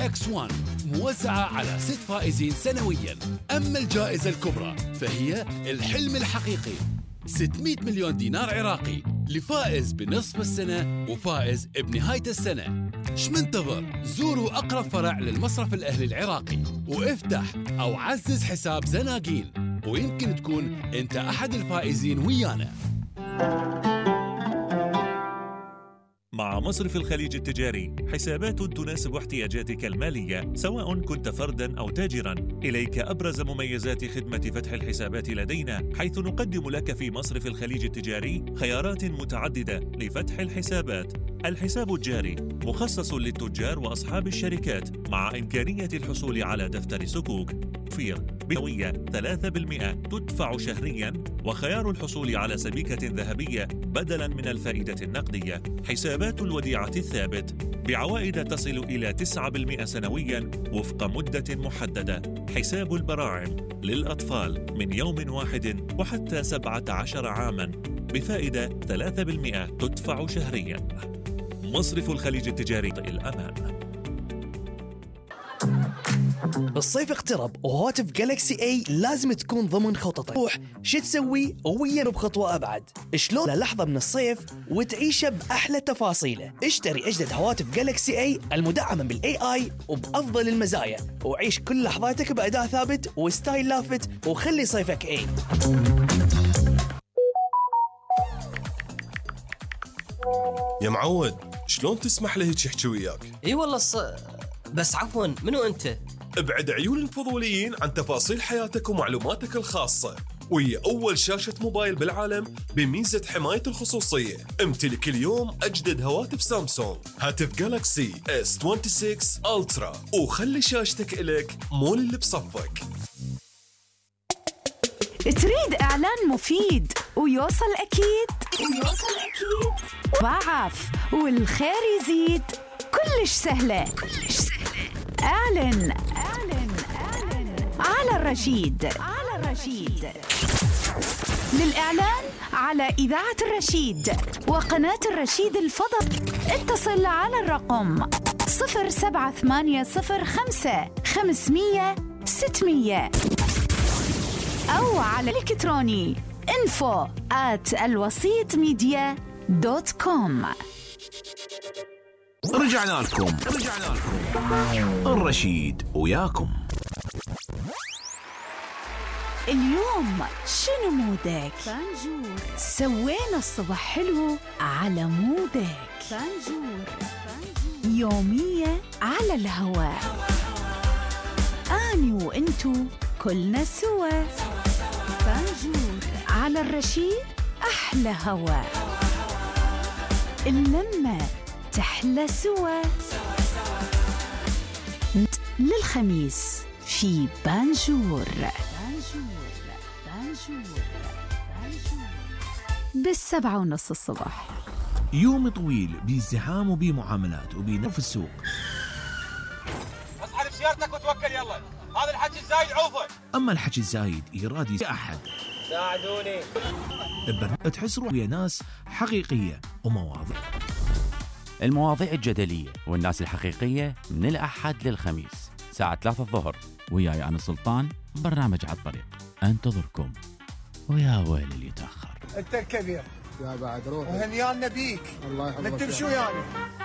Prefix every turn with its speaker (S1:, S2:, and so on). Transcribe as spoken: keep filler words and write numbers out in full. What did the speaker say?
S1: إكس وان موزعة على ست فائزين سنوياً. أما الجائزة الكبرى فهي الحلم الحقيقي، ستمئة مليون دينار عراقي لفائز بنصف السنة وفائز بنهاية السنة. شمنتظر؟ زوروا أقرب فرع للمصرف الأهلي العراقي وافتح أو عزز حساب زناقين، ويمكن تكون أنت أحد الفائزين ويانا.
S2: مع مصرف الخليج التجاري حسابات تناسب احتياجاتك المالية سواء كنت فرداً أو تاجراً. إليك أبرز مميزات خدمة فتح الحسابات لدينا، حيث نقدم لك في مصرف الخليج التجاري خيارات متعددة لفتح الحسابات. الحساب الجاري مخصص للتجار وأصحاب الشركات مع إمكانية الحصول على دفتر سكوك فير بنوية ثلاثة بالمئة تدفع شهرياً، وخيار الحصول على سبيكة ذهبية بدلاً من الفائدة النقدية. حسابات الوديعة الثابت بعوائد تصل إلى تسعة بالمئة سنوياً وفق مدة محددة. حساب البراعم للأطفال من يوم واحد وحتى سبعة عشر عاماً بفائدة ثلاثة بالمئة تدفع شهرياً. مصرف الخليج التجاري الأمان.
S3: الصيف اقترب وهاتف جالكسي اي لازم تكون ضمن خططك. روح شو تسوي ويا بخطوة أبعد، شلون لحظة من الصيف وتعيشه بأحلى تفاصيله. اشتري أجدد هواتف جالكسي اي المدعمة بالاي اي وبأفضل المزايا، وعيش كل لحظاتك بأداء ثابت وستايل لافت، وخلي صيفك اي.
S4: يا معود، شلون تسمح له هيك يحكي وياك؟
S5: اي والله الص... بس عفوا، منو انت؟
S4: ابعد عيون الفضوليين عن تفاصيل حياتك ومعلوماتك الخاصة، وهي أول شاشة موبايل بالعالم بميزة حماية الخصوصية. امتلك اليوم أجدد هواتف سامسونج، هاتف جالكسي إس ستة وعشرين ألترا، وخلي شاشتك إلك مول اللي بصفك.
S6: تريد إعلان مفيد ويوصل أكيد ويوصل أكيد ضعف والخير يزيد، كلش سهلة كلش سهلة. اعلن اعلن اعلن على الرشيد على الرشيد. للإعلان على إذاعة الرشيد وقناة الرشيد الفضل اتصل على الرقم صفر سبعة ثمانية صفر خمسة خمسمية ستمية أو على الإلكتروني info at الوسيط ميديا دوت كوم.
S7: رجعنا لكم رجعنا لكم الرشيد وياكم.
S6: اليوم شنو مودك؟ فانجور. سوينا الصبح حلو على مودك. فانجور. يومية على الهواء، أني وإنتو كلنا سوا. فانجور على الرشيد، أحلى هواء، اللمة تحلى سوا. للخميس في بانجور. بانجور بانجور بانجور بالسبعة ونص الصبح.
S7: يوم طويل بازدحام وبمعاملات وبنف في السوق.
S8: اصحى بسيارتك وتوكل يلا، هذا الحكي الزايد عوفه.
S7: اما الحكي الزايد يراد احد.
S8: ساعدوني.
S7: تحس روح ويا ناس حقيقية ومواضيع.
S9: المواضيع الجدلية والناس الحقيقية من الأحد للخميس ساعة ثلاثة الظهر، وياي أنا سلطان، برنامج على الطريق أنتظركم. ويا ويل اللي يتأخر.
S10: أنت الكبير
S11: يا بعد روح
S10: وهنيان نبيك.
S11: الله يحفظك.
S10: ما تمشوا يعني.